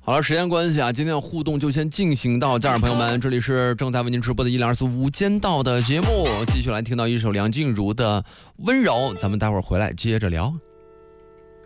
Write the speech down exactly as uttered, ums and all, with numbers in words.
好了，时间关系啊，今天的互动就先进行到这儿，朋友们，这里是正在为您直播的一零二四无间道的节目，继续来听到一首梁静茹的《温柔》，咱们待会儿回来接着聊。